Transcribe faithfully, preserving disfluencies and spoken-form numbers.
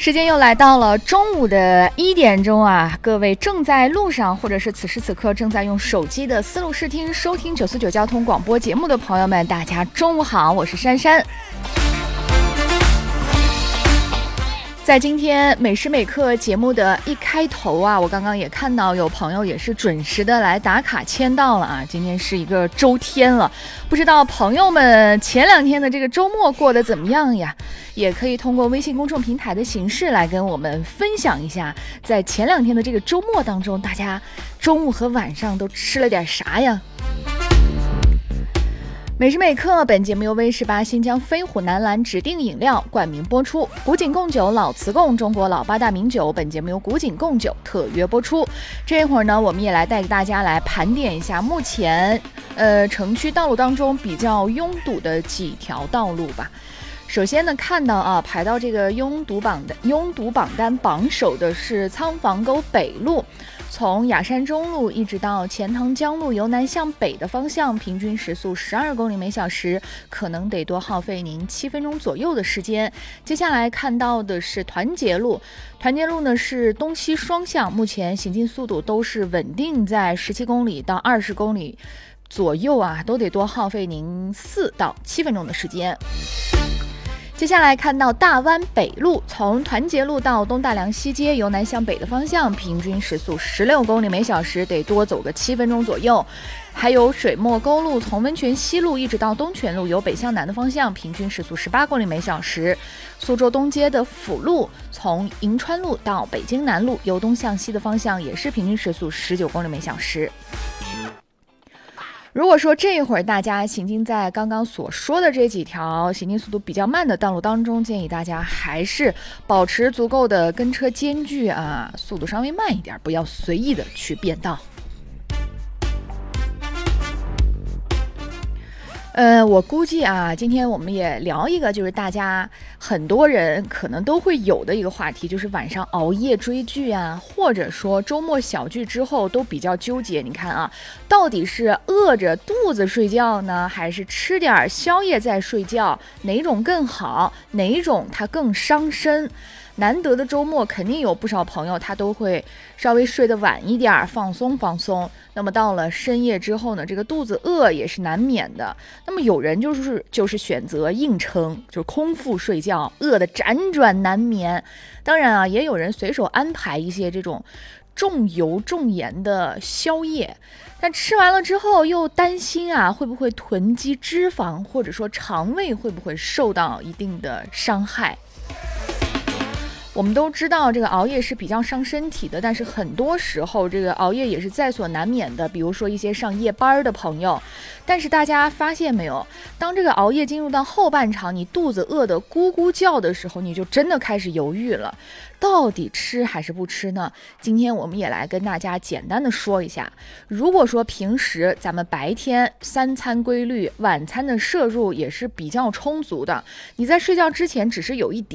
时间又来到了中午的一点钟啊，各位正在路上或者是此时此刻正在用手机的思路视听收听九四九交通广播节目的朋友们，大家中午好，我是珊珊。在今天每时每刻节目的一开头啊，我刚刚也看到有朋友也是准时的来打卡签到了啊。今天是一个周天了，不知道朋友们前两天的这个周末过得怎么样呀？也可以通过微信公众平台的形式来跟我们分享一下，在前两天的这个周末当中，大家中午和晚上都吃了点啥呀？每时每刻，本节目由威十八新疆飞虎南蓝指定饮料冠名播出，古井贡酒、老瓷贡中国老八大名酒，本节目由古井贡酒特约播出。这会儿呢，我们也来带着大家来盘点一下目前呃城区道路当中比较拥堵的几条道路吧。首先呢，看到啊，排到这个拥堵榜的拥堵榜单榜首的是仓房沟北路，从雅山中路一直到钱塘江路由南向北的方向，平均时速十二公里每小时，可能得多耗费您七分钟左右的时间。接下来看到的是团结路，团结路呢是东西双向，目前行进速度都是稳定在十七公里到二十公里左右啊，都得多耗费您四到七分钟的时间。接下来看到大湾北路，从团结路到东大梁西街由南向北的方向，平均时速十六公里每小时，得多走个七分钟左右。还有水墨沟路，从温泉西路一直到东泉路由北向南的方向，平均时速十八公里每小时。苏州东街的辅路，从银川路到北京南路由东向西的方向，也是平均时速十九公里每小时。如果说这一会儿大家行进在刚刚所说的这几条行进速度比较慢的道路当中，建议大家还是保持足够的跟车间距啊，速度稍微慢一点，不要随意的去变道。呃，我估计啊，今天我们也聊一个，就是大家很多人可能都会有的一个话题，就是晚上熬夜追剧啊，或者说周末小聚之后都比较纠结。你看啊，到底是饿着肚子睡觉呢，还是吃点宵夜再睡觉？哪种更好？哪种它更伤身？难得的周末，肯定有不少朋友他都会稍微睡得晚一点，放松放松。那么到了深夜之后呢，这个肚子饿也是难免的。那么有人就是就是选择硬撑，就是空腹睡觉，饿得辗转难眠。当然啊，也有人随手安排一些这种重油重盐的宵夜，但吃完了之后又担心啊，会不会囤积脂肪，或者说肠胃会不会受到一定的伤害。我们都知道这个熬夜是比较伤身体的，但是很多时候这个熬夜也是在所难免的，比如说一些上夜班的朋友。但是大家发现没有，当这个熬夜进入到后半场，你肚子饿得咕咕叫的时候，你就真的开始犹豫了，到底吃还是不吃呢？今天我们也来跟大家简单的说一下，如果说平时咱们白天三餐规律，晚餐的摄入也是比较充足的，你在睡觉之前只是有一